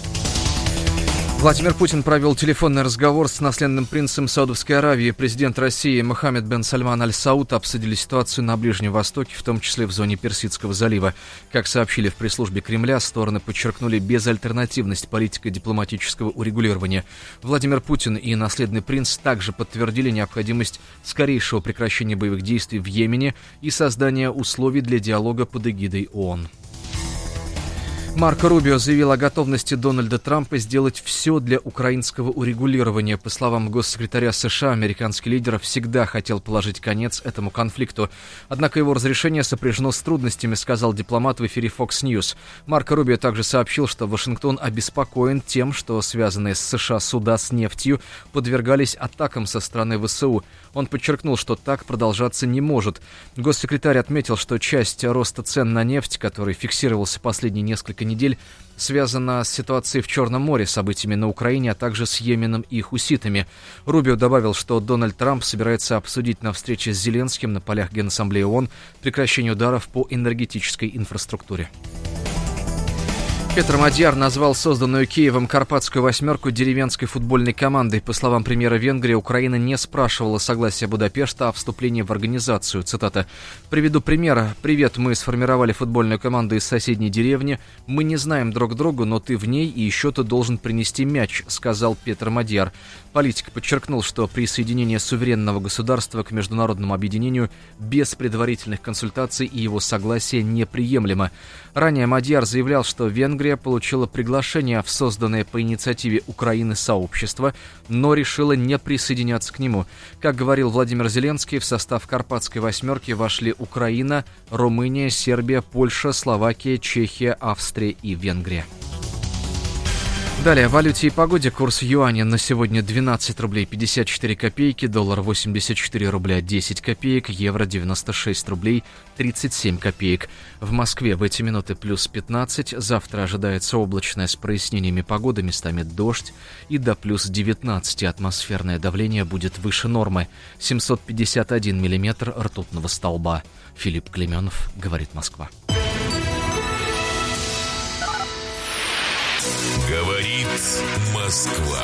S4: Владимир Путин провел телефонный разговор с наследным принцем Саудовской Аравии. Президент России Мохаммед бен Сальман Аль-Сауд обсудили ситуацию на Ближнем Востоке, в том числе в зоне Персидского залива. Как сообщили в пресс-службе Кремля, стороны подчеркнули безальтернативность политико-дипломатического урегулирования. Владимир Путин и наследный принц также подтвердили необходимость скорейшего прекращения боевых действий в Йемене и создания условий для диалога под эгидой ООН. Марко Рубио заявил о готовности Дональда Трампа сделать все для украинского урегулирования. По словам госсекретаря США, американский лидер всегда хотел положить конец этому конфликту. Однако его разрешение сопряжено с трудностями, сказал дипломат в эфире Fox News. Марко Рубио также сообщил, что Вашингтон обеспокоен тем, что связанные с США суда с нефтью подвергались атакам со стороны ВСУ. Он подчеркнул, что так продолжаться не может. Госсекретарь отметил, что часть роста цен на нефть, который фиксировался последние несколько недель, связана с ситуацией в Черном море, событиями на Украине, а также с Йеменом и хуситами. Рубио добавил, что Дональд Трамп собирается обсудить на встрече с Зеленским на полях Генассамблеи ООН прекращение ударов по энергетической инфраструктуре. Петр Мадьяр назвал созданную Киевом «Карпатскую восьмерку» деревенской футбольной командой. По словам премьера Венгрии, Украина не спрашивала согласия Будапешта о вступлении в организацию. Цитата. «Приведу пример. Привет, мы сформировали футбольную команду из соседней деревни. Мы не знаем друг друга, но ты в ней, и еще ты должен принести мяч», сказал Петр Мадьяр. Политик подчеркнул, что присоединение суверенного государства к международному объединению без предварительных консультаций и его согласия неприемлемо. Ранее Мадьяр заявлял, что Венгрия получила приглашение в созданное по инициативе Украины сообщество, но решила не присоединяться к нему. Как говорил Владимир Зеленский, в состав «Карпатской восьмерки» вошли Украина, Румыния, Сербия, Польша, Словакия, Чехия, Австрия и Венгрия. Далее о валюте и погоде. Курс юаня на сегодня 12 рублей 54 копейки, доллар 84 рубля 10 копеек, евро 96 рублей 37 копеек. В Москве в эти минуты плюс 15, завтра ожидается облачная с прояснениями погоды, местами дождь, и до плюс 19 атмосферное давление будет выше нормы, 751 миллиметр ртутного столба. Филипп Клейменов, говорит Москва.
S3: Говорит Москва.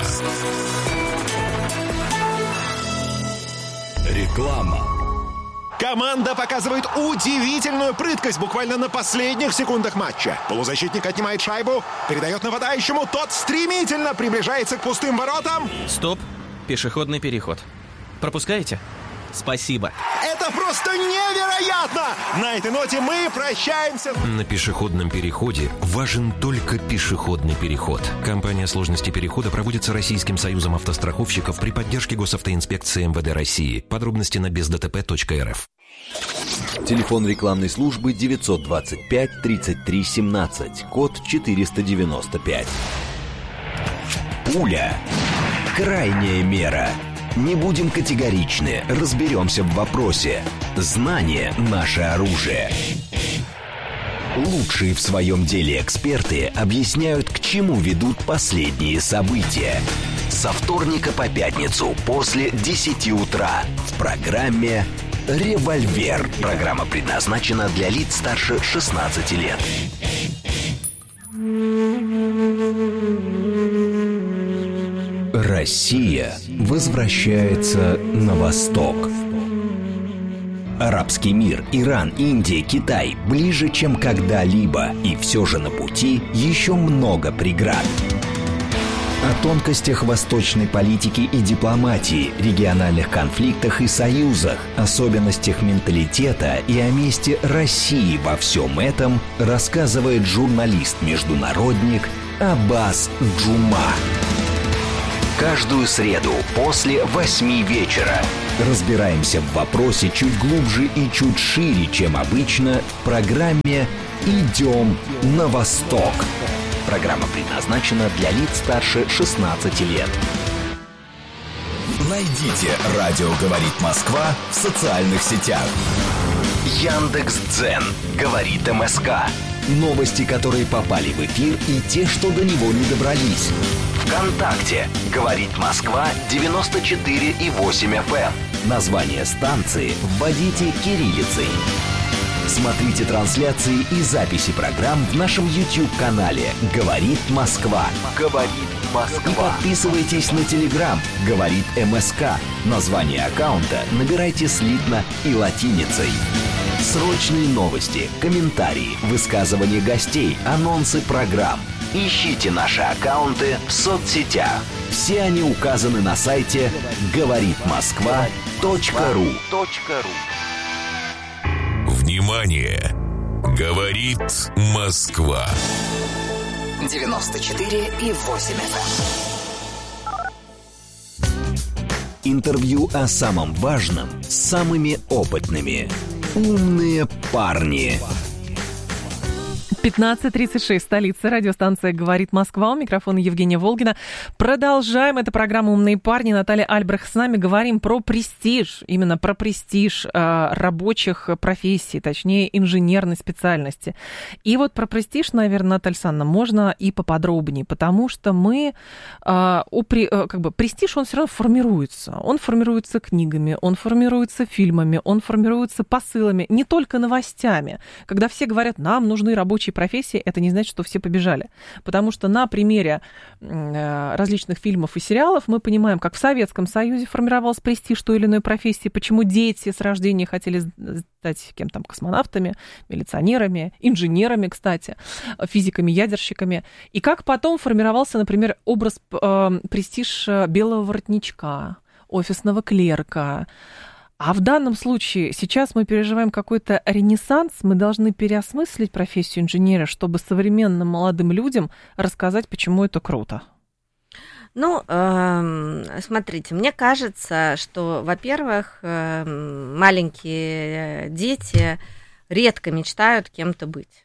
S6: Реклама. Команда показывает удивительную прыткость буквально на последних секундах матча. Полузащитник отнимает шайбу, передает нападающему, тот стремительно приближается к пустым воротам.
S10: Стоп, пешеходный переход. Пропускаете? Спасибо.
S6: Это просто невероятно! На этой ноте мы прощаемся.
S11: На пешеходном переходе важен только пешеходный переход. Компания сложности перехода проводится Российским союзом автостраховщиков при поддержке госавтоинспекции МВД России. Подробности на бездтп.рф.
S5: Телефон рекламной службы 925 33 17, код 495. Пуля. Крайняя мера. Не будем категоричны, разберемся в вопросе. Знание – наше оружие. Лучшие в своем деле эксперты объясняют, к чему ведут последние события. Со вторника по пятницу после 10 утра в программе «Револьвер». Программа предназначена для лиц старше 16 лет. Россия возвращается на восток. Арабский мир, Иран, Индия, Китай ближе, чем когда-либо. И все же на пути еще много преград. О тонкостях восточной политики и дипломатии, региональных конфликтах и союзах, особенностях менталитета и о месте России во всем этом рассказывает журналист-международник Аббас Джума. Каждую среду после 8 вечера разбираемся в вопросе чуть глубже и чуть шире, чем обычно, в программе «Идем на восток». Программа предназначена для лиц старше 16 лет. Найдите «Радио говорит Москва» в социальных сетях. Яндекс.Дзен говорит МСК. Новости, которые попали в эфир, и те, что до него не добрались. ВКонтакте говорит Москва 94,8 FM. Название станции вводите кириллицей. Смотрите трансляции и записи программ в нашем YouTube-канале «Говорит Москва». «Говорит Москва». И подписывайтесь на Telegram «Говорит МСК». Название аккаунта набирайте слитно и латиницей. Срочные новости, комментарии, высказывания гостей, анонсы программ. Ищите наши аккаунты в соцсетях. Все они указаны на сайте говоритмосква.ру.
S3: Внимание! Говорит Москва.
S12: 94,8 FM.
S5: Интервью о самом важном с самыми опытными. Умные парни.
S2: 15:36, столица, радиостанция «Говорит Москва», у микрофона Евгения Волгина. Продолжаем. Это программа «Умные парни». Наталья Альбрах с нами. Говорим про престиж, именно про престиж рабочих профессий, точнее, инженерной специальности. И вот про престиж, наверное, Наталья Александровна, можно и поподробнее, потому что мы, престиж, он все равно формируется. Он формируется книгами, он формируется фильмами, он формируется посылами, не только новостями. Когда все говорят, нам нужны рабочие профессии, это не значит, что все побежали. Потому что на примере различных фильмов и сериалов мы понимаем, как в Советском Союзе формировался престиж той или иной профессии, почему дети с рождения хотели стать кем-то, космонавтами, милиционерами, инженерами, кстати, физиками, ядерщиками. И как потом формировался, например, образ, престиж белого воротничка, офисного клерка. А в данном случае сейчас мы переживаем какой-то ренессанс, мы должны переосмыслить профессию инженера, чтобы современным молодым людям рассказать, почему это круто.
S9: Ну, смотрите, мне кажется, что, во-первых, маленькие дети редко мечтают кем-то быть.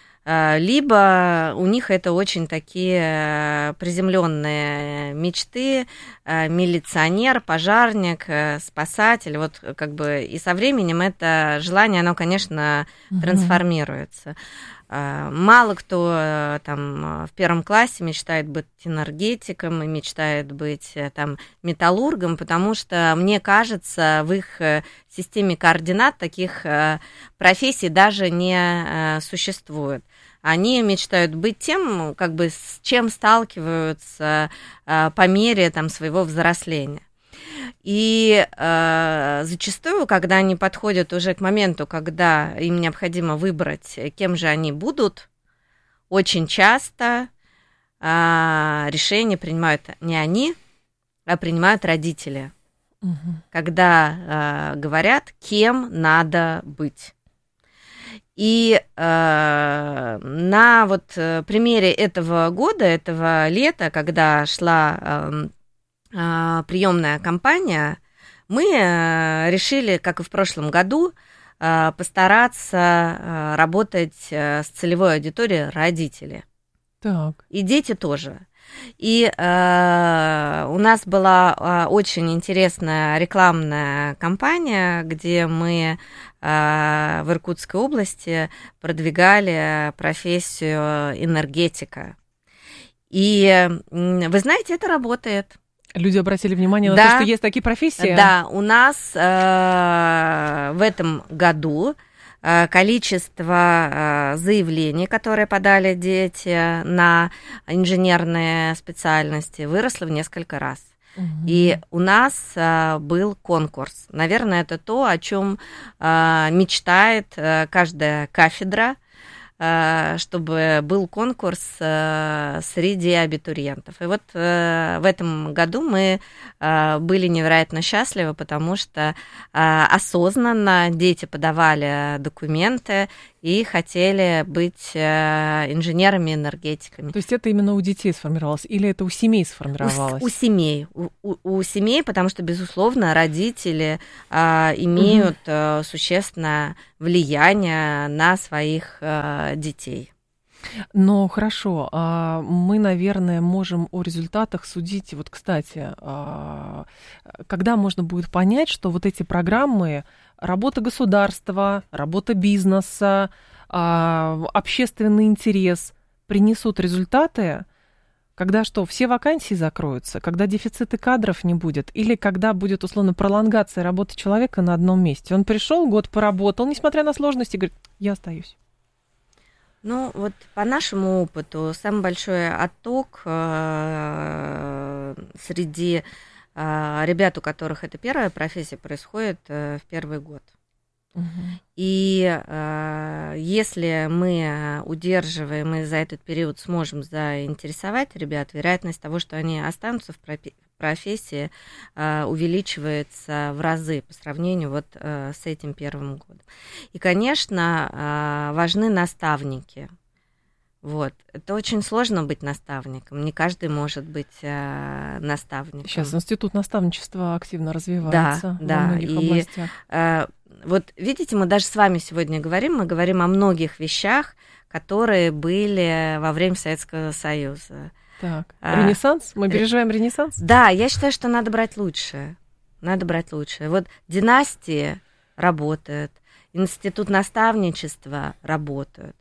S9: Либо у них это очень такие приземленные мечты, милиционер, пожарник, спасатель, вот как бы и со временем это желание, оно, конечно, трансформируется. Мало кто там в первом классе мечтает быть энергетиком и мечтает быть там металлургом, потому что, мне кажется, в их системе координат таких профессий даже не существует. Они мечтают быть тем, как бы, с чем сталкиваются по мере там своего взросления. И зачастую, когда они подходят уже к моменту, когда им необходимо выбрать, кем же они будут, очень часто решение принимают не они, а принимают родители, когда говорят, кем надо быть. И на вот примере этого года, этого лета, когда шла приемная кампания, мы решили, как и в прошлом году, постараться работать с целевой аудиторией родители.
S2: Так.
S9: И дети тоже. И у нас была очень интересная рекламная кампания, где мы в Иркутской области продвигали профессию энергетика. И вы знаете, это работает.
S2: Люди обратили внимание на то, что есть такие профессии?
S9: Да, у нас в этом году количество заявлений, которые подали дети на инженерные специальности, выросло в несколько раз. И у нас был конкурс. Наверное, это то, о чем мечтает каждая кафедра, чтобы был конкурс среди абитуриентов. И вот в этом году мы были невероятно счастливы, потому что осознанно дети подавали документы и хотели быть инженерами-энергетиками.
S2: То есть это именно у детей сформировалось или это у семей сформировалось?
S9: У семей. У семей, потому что, безусловно, родители имеют существенное влияние на своих детей.
S2: Ну, хорошо. Мы, наверное, можем о результатах судить. Вот, кстати, когда можно будет понять, что вот эти программы, работа государства, работа бизнеса, общественный интерес принесут результаты, когда что, все вакансии закроются, когда дефицита кадров не будет, или когда будет, условно, пролонгация работы человека на одном месте. Он пришел, год поработал, несмотря на сложности, говорит, я остаюсь.
S9: Ну, вот по нашему опыту самый большой отток среди ребят, у которых это первая профессия, происходит в первый год. И если мы удерживаем и за этот период сможем заинтересовать ребят, вероятность того, что они останутся в профессии, увеличивается в разы по сравнению вот с этим первым годом. И, конечно, важны наставники. Вот. Это очень сложно быть наставником. Не каждый может быть наставником.
S2: Сейчас институт наставничества активно развивается во многих областях.
S9: Вот видите, мы даже с вами сегодня мы говорим о многих вещах, которые были во время Советского Союза.
S2: Так, ренессанс? Мы переживаем ренессанс?
S9: Да, я считаю, что надо брать лучшее. Надо брать лучшее. Вот династии работают, институт наставничества работают.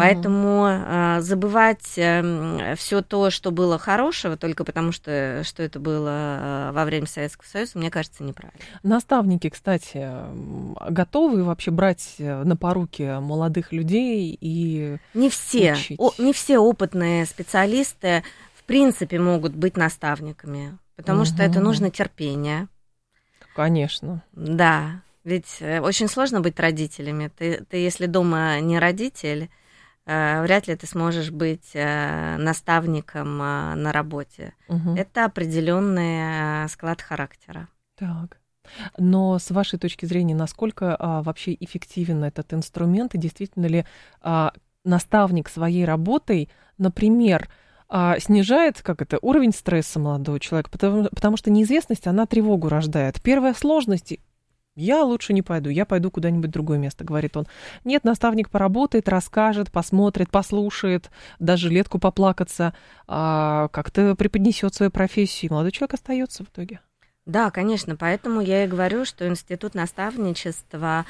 S9: Поэтому забывать все то, что было хорошего, только потому что это было во время Советского Союза, мне кажется, неправильно.
S2: Наставники, кстати, готовы вообще брать на поруки молодых людей и
S9: не все,
S2: учить?
S9: Не все опытные специалисты в принципе могут быть наставниками, потому что это нужно терпение.
S2: Конечно.
S9: Да, ведь очень сложно быть родителями. Ты если дома не родитель, вряд ли ты сможешь быть наставником на работе. Это определенный склад характера.
S2: Так. Но с вашей точки зрения, насколько вообще эффективен этот инструмент, и действительно ли наставник своей работой, например, снижает уровень стресса молодого человека, потому что неизвестность, она тревогу рождает. Первая сложность — я лучше не пойду, я пойду куда-нибудь в другое место, говорит он. Нет, наставник поработает, расскажет, посмотрит, послушает, даже жилетку поплакаться, как-то преподнесет свою профессию, и молодой человек остается в итоге.
S9: Да, конечно, поэтому я и говорю, что институт наставничества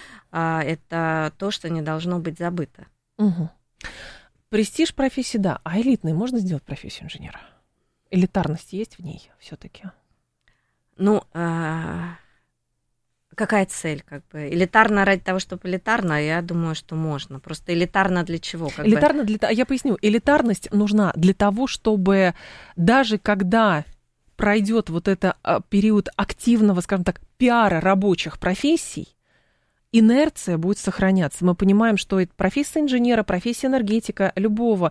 S9: это то, что не должно быть забыто.
S2: Престиж профессии, да, а элитной можно сделать профессию инженера? Элитарность есть в ней все-таки?
S9: Ну, какая цель, элитарно ради того, чтобы элитарно, я думаю, что можно. Просто элитарно для чего?
S2: Я поясню, элитарность нужна для того, чтобы даже когда пройдет вот это период активного, скажем так, пиара рабочих профессий, инерция будет сохраняться. Мы понимаем, что это профессия инженера, профессия энергетика, любого,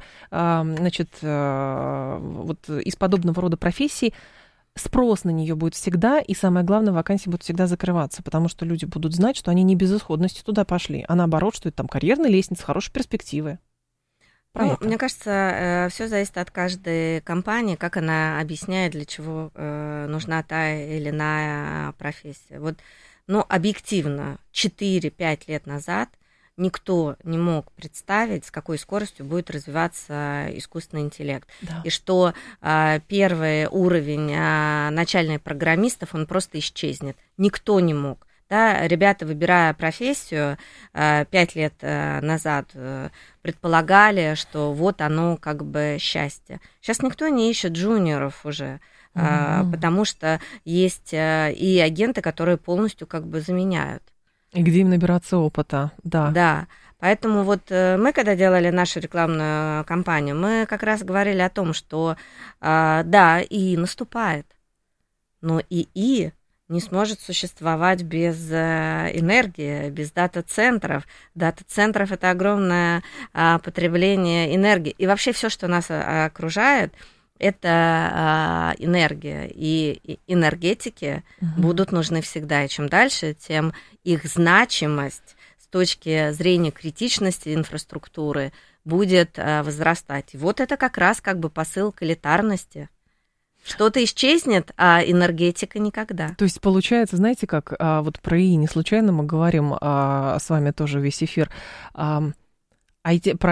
S2: из подобного рода профессий, спрос на нее будет всегда, и самое главное, вакансии будут всегда закрываться, потому что люди будут знать, что они не без исходности туда пошли, а наоборот, что это там карьерная лестница, хорошие перспективы.
S9: Мне кажется, все зависит от каждой компании, как она объясняет, для чего нужна та или иная профессия. Вот Но объективно 4-5 лет назад никто не мог представить, с какой скоростью будет развиваться искусственный интеллект. Да. И что первый уровень начальных программистов, он просто исчезнет. Никто не мог. Да, ребята, выбирая профессию, 5 лет назад предполагали, что вот оно как бы счастье. Сейчас никто не ищет джуниоров уже, потому что есть и агенты, которые полностью как бы заменяют.
S2: И где им набираться опыта, да.
S9: Да, поэтому вот мы, когда делали нашу рекламную кампанию, мы как раз говорили о том, что да, ИИ наступает, но ИИ не сможет существовать без энергии, без дата-центров. Дата-центров – это огромное потребление энергии. И вообще все, что нас окружает, это энергия. И энергетики будут нужны всегда. И чем дальше, тем их значимость с точки зрения критичности инфраструктуры будет возрастать. И вот это как раз как бы посыл к элитарности. Что-то исчезнет, а энергетика никогда.
S2: То есть получается, знаете, как вот про ИИ не случайно мы говорим с вами тоже весь эфир. Про